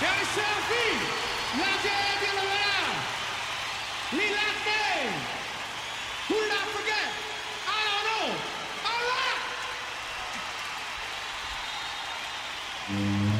Harry Selfie, la gente de la Lilate. Who did I forget? I don't know. All right.